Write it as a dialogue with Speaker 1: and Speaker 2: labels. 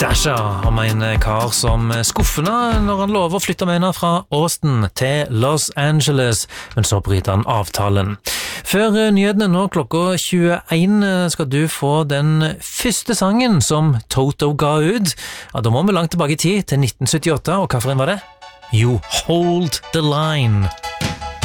Speaker 1: Dasha om en kar som skuffende når han lover å flytte med henne fra Austin til Los Angeles, men så bryter han avtalen. Før nyhetene nå klokka 21 skal du få den første sangen som Toto ga ut. Ja, da må vi langt tilbake i tid, til 1978, og hva for en var det? Jo, Hold the Line.